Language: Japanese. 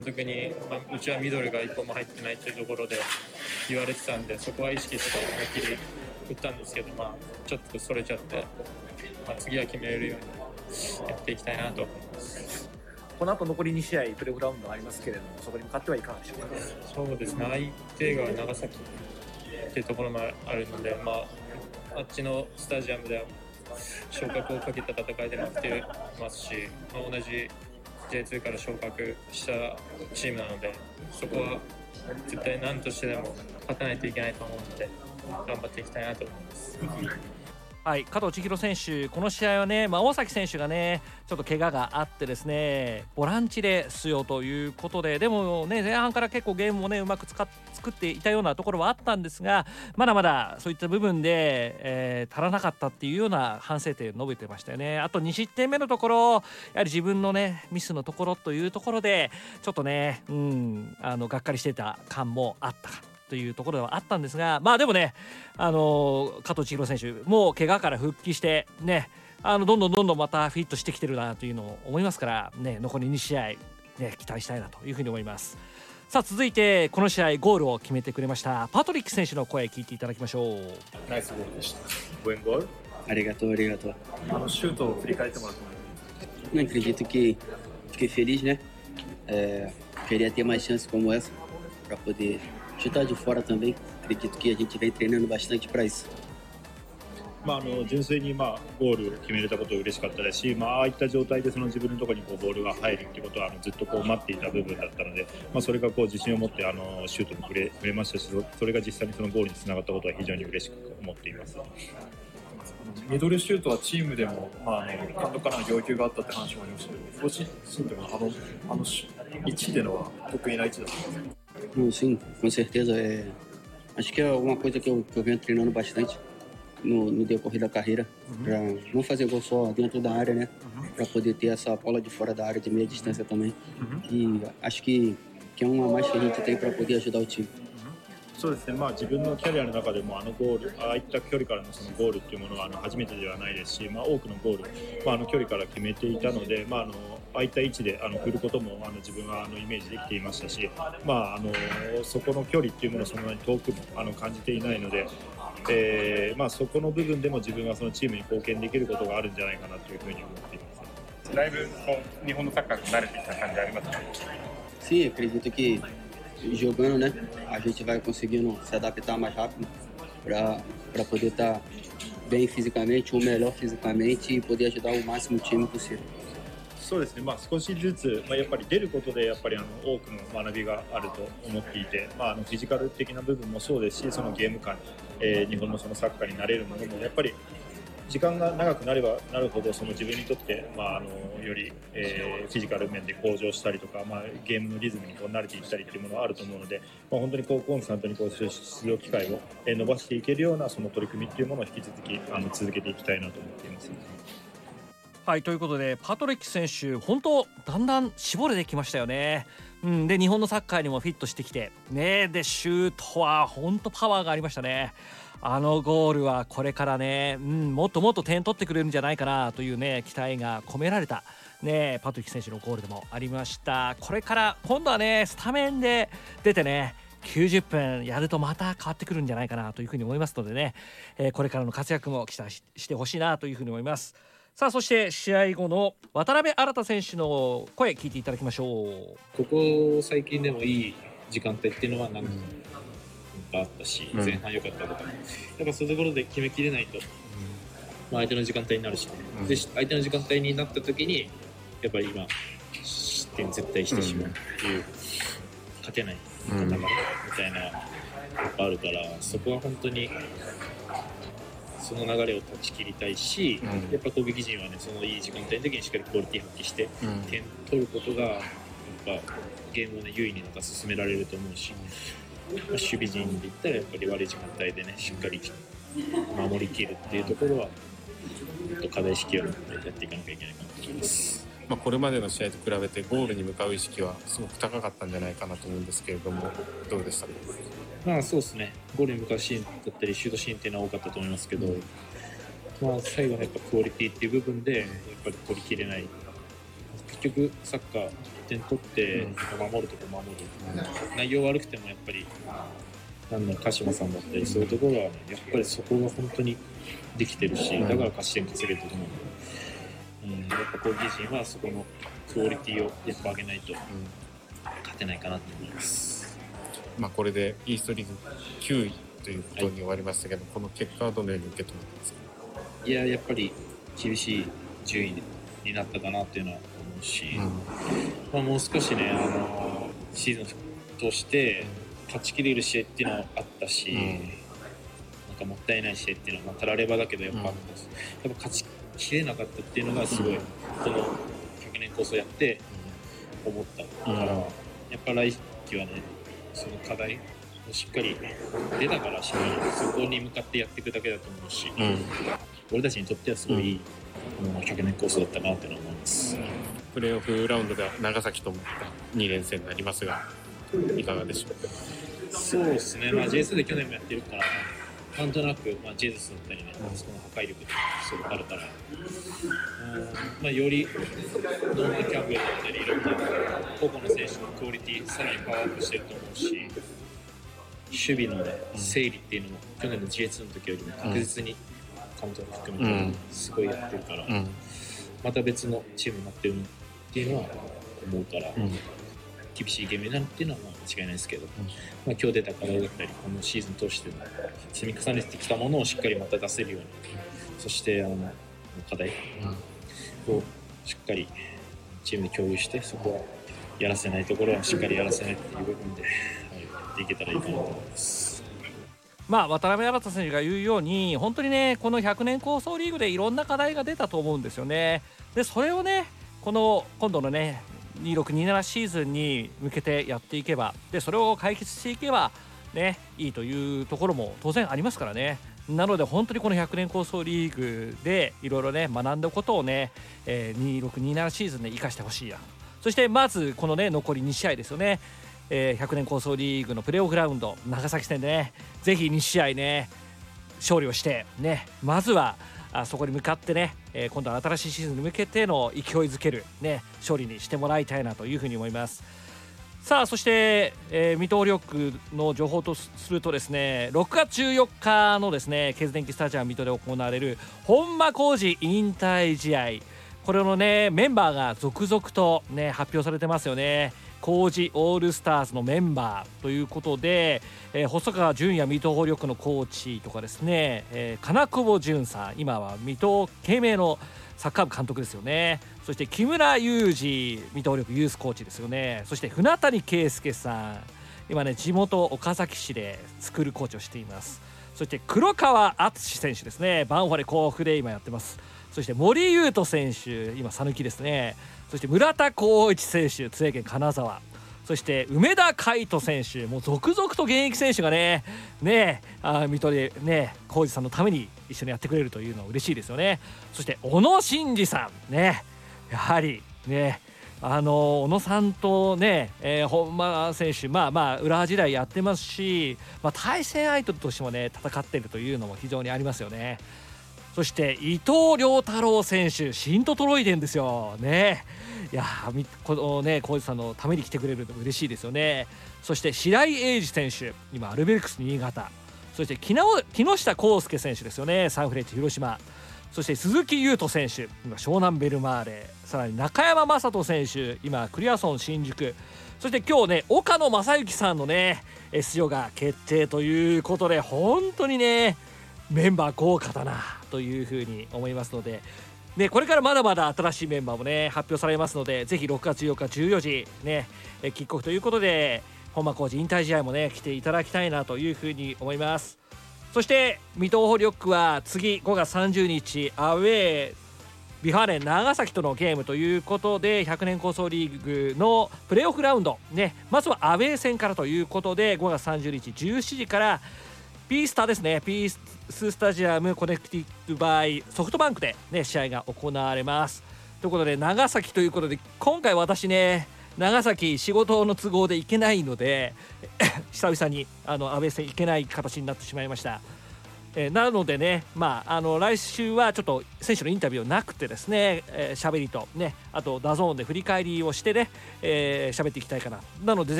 特に、うちはミドルが1本も入ってないというところで言われてたんで、そこは意識して思いっきり打ったんですけど、ちょっとそれちゃって、次は決めれるようにやっていきたいなと思います。 この後残り2試合プレーオフラウンドありますけれども、そこに向かってはいかがでしょうか。 そうですね、相手が長崎っていうところもあるので、あっちのスタジアムでは昇格をかけた戦いでも来てますし、同じ J2 から昇格したチームなので、そこは絶対何としてでも勝たないといけないと思うので、頑張っていきたいなと思います。 はい、加藤千尋選手、この試合はね、大崎選手がねちょっと怪我があってですね、ボランチで出場ということで、でもね前半から結構ゲームもねうまく作っていたようなところはあったんですが、まだまだそういった部分で、足らなかったっていうような反省点を述べてましたよね。あと2失点目のところ、やはり自分のねミスのところというところでちょっとね、がっかりしてた感もあったというところではあったんですが、でもね、加藤千尋選手もう怪我から復帰してね、どんどんまたフィットしてきてるなというのを思いますからね、残り2試合ね期待したいなというふうに思います。さあ続いてこの試合ゴールを決めてくれましたパトリック選手の声聞いていただきましょう。 ナイスゴールでした。ブエンゴール。 ありがとう。 シュートを振り返ってもらっても Não acredito que fiquei feliz, né? Queria ter mais chances como essa para poder chutar de fora também. Acredito que a gente vem treinando bastante para isso. 純粋にゴールを決めれたことは嬉しかったですし、ああいった状態でその自分のところにボールが入るっていうことはずっと待っていた部分だったので、それが自信を持ってシュートに触れましたし、それが実際にそのゴールにつながったことは非常に嬉しく思っています。 ミドルシュートはチームでも、監督からの要求があったって話もありましたけど、ご自身でも位置でのは得意な位置だったんですか？ Sim, com certeza. Acho que é uma coisa que eu venho treinando bastante no decorrer da carreira, para não fazer gol só dentro da área, né? Para poder ter essa bola de fora da área de meia distância também. E acho que é uma mais que a gente tem para poder ajudar o time. そうですね、自分のキャリアの中でもゴール、ああいった距離からのそのゴールっていうものは初めてではないですし、多くのゴール、距離から決めていたので、ああいった位置で振ることも自分はイメージできていましたし、そこの距離っていうものをそんなに遠くも感じていないので、そこの部分でも自分はそのチームに貢献できることがあるんじゃないかなというふうに思っています。 だいぶ日本のサッカーに慣れてきた感じありますか ？Sim, acredito que jogando, né, a gente vai conseguindo se adaptar mais rápido para poder estar bem fisicamente, ou melhor fisicamente, e poder ajudar o máximo o time possível. そうですね、少しずつ、やっぱり出ることでやっぱり多くの学びがあると思っていて、フィジカル的な部分もそうですし、そのゲーム感、日本のそのサッカーになれるものもやっぱり時間が長くなればなるほどその自分にとって、より、フィジカル面で向上したりとか、ゲームのリズムに慣れていったりっていうものはあると思うので、本当にコンスタントに出場機会を伸ばしていけるようなその取り組みっていうものを引き続き続けていきたいなと思っています。 はい、ということでパトリック選手本当だんだん絞れてきましたよね。で日本のサッカーにもフィットしてきてね、でシュートは本当パワーがありましたね。ゴールはこれからね、もっともっと点取ってくれるんじゃないかなというね期待が込められたねパトリック選手のゴールでもありました。これから今度はねスタメンで出てね90分やるとまた変わってくるんじゃないかなというふうに思いますのでね、これからの活躍も期待してほしいなというふうに思います。さあそして試合後の渡辺新選手の声聞いていただきましょう。 ここ最近でもいい時間帯っていうのは何かあったし、前半良かったとか、やっぱそういうところで決めきれないと、相手の時間帯になるし、で相手の時間帯になった時にやっぱり今失点絶対してしまうっていう、勝てない方がみたいなやっぱあるから、そこは本当にその流れを断ち切りたいし、やっぱ攻撃陣はねそのいい時間帯の時にしっかりクオリティ発揮して点取ることがやっぱゲームをね優位になんか進められると思うし、守備陣で言ったらやっぱり悪い時間帯でねしっかり守りきるっていうところはもっと課題意識を持ってやっていかなきゃいけないかなと思います。 これまでの試合と比べてゴールに向かう意識はすごく高かったんじゃないかなと思うんですけれども、どうでしたか？ そうですね、ゴールに向かうシーンだったりシュートシーンっていうのは多かったと思いますけど、最後のやっぱクオリティっていう部分でやっぱり取りきれない結局サッカー点取って守るとこ守る、内容悪くてもやっぱり鹿島さんだったりそういうところは、ね、やっぱりそこが本当にできてるし、だから勝ち点稼げてると思うので、やっぱ攻撃陣はそこのクオリティをやっぱ上げないと勝てないかなと思います。 これでイーストリーグ9位ということに終わりましたけど、この結果はどのように受け止めてますか？ いや、やっぱり厳しい順位になったかなっていうのは思うし、もう少しね、シーズン通して勝ちきれる試合っていうのはあったし、なんかもったいない試合っていうのは、たらればだけどやっぱあったし、やっぱ勝ちきれなかったっていうのがすごい、この100年構想やって思ったから、やっぱ来季はね、その課題をしっかり出たからしっかりそこに向かってやっていくだけだと思うし、俺たちにとってはすごいいい、100年構想だったなって思います。 プレーオフラウンドでは長崎とも2連戦になりますが、いかがでしょうか？ そうですね、J2 で去年もやってるから、なんとなく、ジェズスだったりね、そこの破壊力ってすごくあるから、よりノーマン・キャンベルだったり、いろんな個々の選手のクオリティさらにパワーアップしてると思うし、守備の、ね、整理っていうのも去年の J2 の時よりも確実にカウントを含めてすごいやってるから、また別のチームになってるっていうのは思うから、厳しいゲームになるっていうのは間違いないですけど、今日出た課題だったり、このシーズン通して積み重ねてきたものをしっかりまた出せるように、そして課題をしっかりチームで共有して、そこはやらせないところはしっかりやらせないっていう部分で、やっていけたらいいかなと思います。 渡辺新選手が言うように、本当にね、この100年構想リーグでいろんな課題が出たと思うんですよね。でそれをね、今度のね2627シーズンに向けてやっていけば、でそれを解決していけばね、いいというところも当然ありますからね。なので本当にこの100年構想リーグでいろいろね学んだことをね、2627シーズンで生かしてほしいや。そしてまずこのね残り2試合ですよね、100年構想リーグのプレーオフラウンド長崎戦でね、ぜひ2試合ね勝利をしてね、まずはそこに向かってね、今度は新しいシーズンに向けての勢いづける、ね、勝利にしてもらいたいなというふうに思います。さあそして、水戸力の情報とするとですね、6月14日のですねケーズ電機スタジアム水戸で行われる本間浩二引退試合、これのねメンバーが続々とね発表されてますよね。浩二オールスターズのメンバーということで、細川純也水戸力のコーチとかですね、金久保潤さん、今は水戸慶明のサッカー部監督ですよね。そして木村雄二水戸力ユースコーチですよね。そして船谷圭介さん、今ね地元岡崎市でスクールコーチをしています。そして黒川敦選手ですね、バンファレ甲府で今やってます。そして森優斗選手、今讃岐ですね。そして村田浩一選手、津江県金沢。そして梅田海斗選手、もう続々と現役選手がね水戸でね浩二さんのために一緒にやってくれるというのは嬉しいですよね。そして小野伸二さんね、やはりね小野さんとね、本間選手浦和時代やってますし、対戦相手としてもね戦っているというのも非常にありますよね。そして伊藤涼太郎選手、シントトロイデンですよね。いやこのね浩二さんのために来てくれるの嬉しいですよね。そして白井英二選手、今アルベルクス新潟。そして木下康介選手ですよね、サンフレッチェ広島。そして鈴木優斗選手、今湘南ベルマーレ。さらに中山雅人選手、今クリアソン新宿。そして今日ね岡野正幸さんのね出場が決定ということで、本当にねメンバー豪華だなというふうに思いますので、これからまだまだ新しいメンバーもね発表されますので、ぜひ6月8日14時ねキックオフということで本間浩二引退試合もね来ていただきたいなというふうに思います。そして水戸力は次5月30日アウェービファーレン長崎とのゲームということで、100年構想リーグのプレーオフラウンドね、まずはアウェー戦からということで、5月30日17時からピースタですね、ピーススタジアムコネクティッドバイソフトバンクでね試合が行われます。ということで長崎ということで、今回私ね長崎仕事の都合で行けないので久々にアウェー戦行けない形になってしまいました。 なのでね、来週はちょっと選手のインタビューなくてですね、喋りとね、あとダゾーンで振り返りをしてね、喋っていきたいかな。なので